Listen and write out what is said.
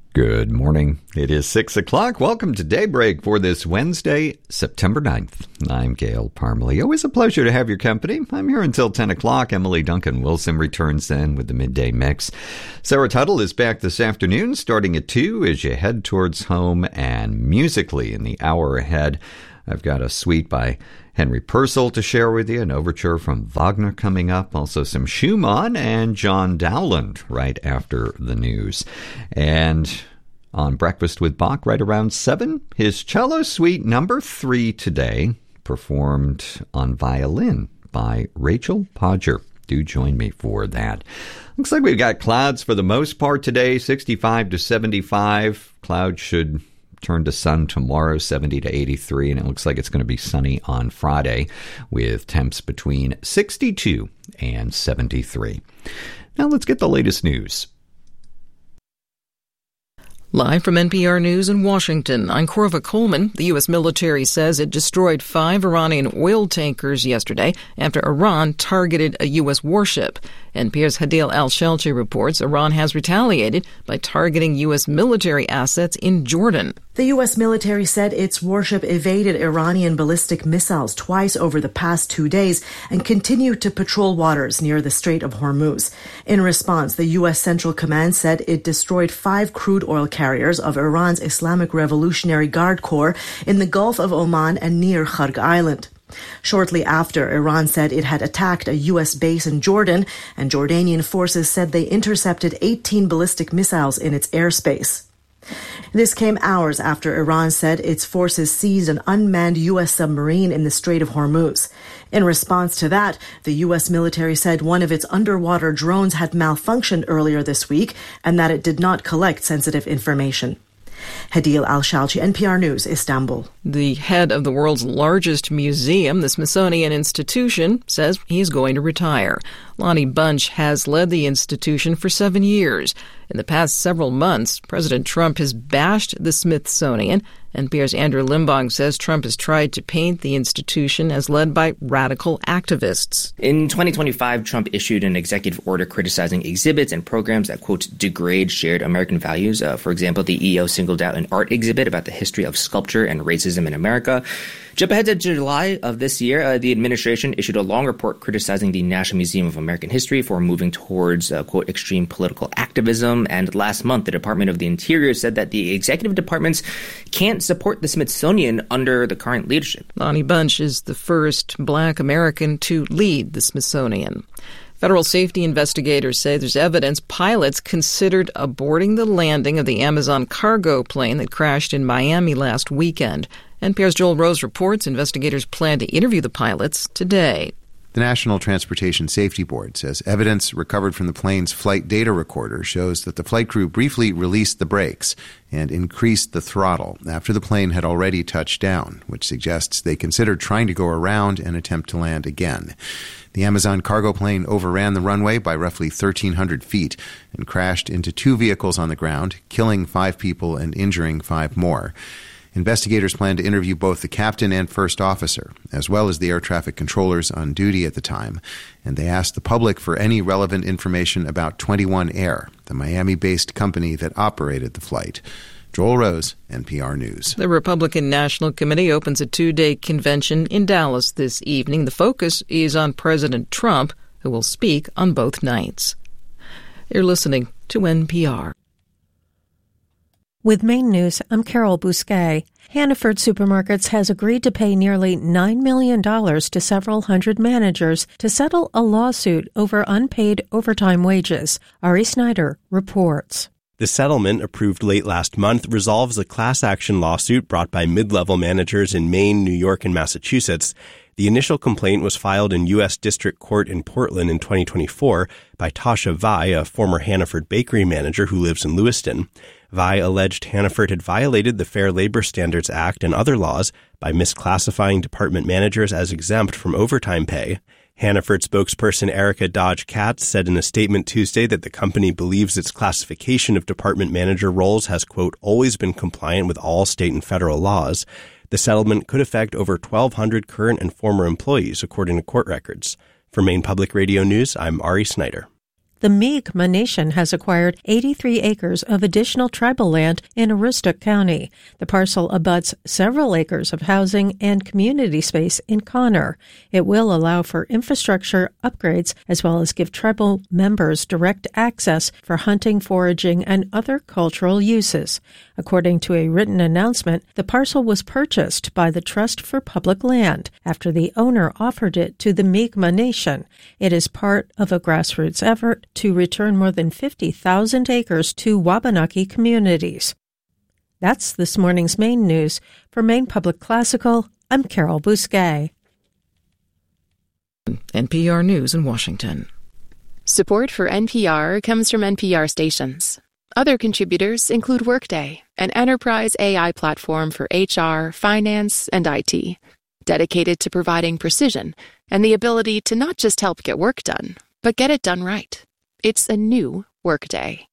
Good morning. It is 6 o'clock. Welcome to Daybreak for this Wednesday, September 9th. I'm Gail Parmalee. Always a pleasure to have your company. I'm here until 10 o'clock. Emily Duncan Wilson returns then with the midday mix. Sarah Tuttle is back this afternoon, starting at 2 as you head towards home. And musically, in the hour ahead, I've got a suite by Henry Purcell to share with you, an overture from Wagner coming up, also some Schumann and John Dowland right after the news. And on Breakfast with Bach right around 7, his cello suite number 3 today, performed on violin by Rachel Podger. Do join me for that. Looks like we've got clouds for the most part today, 65 to 75. Clouds should turn to sun tomorrow, 70 to 83, and it looks like it's going to be sunny on Friday with temps between 62 and 73. Now let's get the latest news. Live from NPR News in Washington, I'm Corva Coleman. The U.S. military says it destroyed 5 Iranian oil tankers yesterday after Iran targeted a U.S. warship. NPR's Hadil Al-Shelchi reports Iran has retaliated by targeting U.S. military assets in Jordan. The U.S. military said its warship evaded Iranian ballistic missiles twice over the past 2 days and continued to patrol waters near the Strait of Hormuz. In response, the U.S. Central Command said it destroyed 5 crude oil carriers of Iran's Islamic Revolutionary Guard Corps in the Gulf of Oman and near Kharg Island. Shortly after, Iran said it had attacked a U.S. base in Jordan, and Jordanian forces said they intercepted 18 ballistic missiles in its airspace. This came hours after Iran said its forces seized an unmanned U.S. submarine in the Strait of Hormuz. In response to that, the U.S. military said one of its underwater drones had malfunctioned earlier this week and that it did not collect sensitive information. Hadil Al-Shelchi, NPR News, Istanbul. The head of the world's largest museum, the Smithsonian Institution, says he's going to retire. Lonnie Bunch has led the institution for 7 years. In the past several months, President Trump has bashed the Smithsonian. NPR's Andrew Limbong says Trump has tried to paint the institution as led by radical activists. In 2025, Trump issued an executive order criticizing exhibits and programs that, quote, degrade shared American values. For example, the EO singled out an art exhibit about the history of sculpture and racism in America. Jump ahead to July of this year, the administration issued a long report criticizing the National Museum of American History for moving towards, quote, extreme political activism. And last month, the Department of the Interior said that the executive departments can't support the Smithsonian under the current leadership. Lonnie Bunch is the first Black American to lead the Smithsonian. Federal safety investigators say there's evidence pilots considered aborting the landing of the Amazon cargo plane that crashed in Miami last weekend. NPR's Joel Rose reports investigators plan to interview the pilots today. The National Transportation Safety Board says evidence recovered from the plane's flight data recorder shows that the flight crew briefly released the brakes and increased the throttle after the plane had already touched down, which suggests they considered trying to go around and attempt to land again. The Amazon cargo plane overran the runway by roughly 1,300 feet and crashed into 2 vehicles on the ground, killing 5 people and injuring 5 more. Investigators plan to interview both the captain and first officer, as well as the air traffic controllers on duty at the time, and they asked the public for any relevant information about 21 Air, the Miami-based company that operated the flight. Joel Rose, NPR News. The Republican National Committee opens a 2-day convention in Dallas this evening. The focus is on President Trump, who will speak on both nights. You're listening to NPR. With Maine News, I'm Carol Bousquet. Hannaford Supermarkets has agreed to pay nearly $9 million to several hundred managers to settle a lawsuit over unpaid overtime wages. Ari Snyder reports. The settlement, approved late last month, resolves a class action lawsuit brought by mid-level managers in Maine, New York, and Massachusetts. The initial complaint was filed in U.S. District Court in Portland in 2024 by Tasha Vai, a former Hannaford bakery manager who lives in Lewiston. Vai alleged Hannaford had violated the Fair Labor Standards Act and other laws by misclassifying department managers as exempt from overtime pay. Hannaford spokesperson Erica Dodge Katz said in a statement Tuesday that the company believes its classification of department manager roles has, quote, always been compliant with all state and federal laws. The settlement could affect over 1,200 current and former employees, according to court records. For Maine Public Radio News, I'm Ari Snyder. The Mi'kmaq Nation has acquired 83 acres of additional tribal land in Aroostook County. The parcel abuts several acres of housing and community space in Connor. It will allow for infrastructure upgrades as well as give tribal members direct access for hunting, foraging, and other cultural uses. According to a written announcement, the parcel was purchased by the Trust for Public Land after the owner offered it to the Mi'kmaq Nation. It is part of a grassroots effort to return more than 50,000 acres to Wabanaki communities. That's this morning's Maine news. For Maine Public Classical, I'm Carol Bousquet. NPR News in Washington. Support for NPR comes from NPR stations. Other contributors include Workday, an enterprise AI platform for HR, finance, and IT, dedicated to providing precision and the ability to not just help get work done, but get it done right. It's a new Workday.